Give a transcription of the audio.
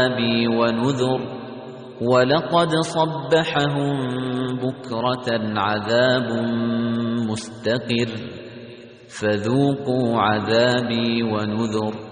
عذابي ونذر ولقد صبحهم بكرة عذاب مستقر فذوقوا عذابي ونذر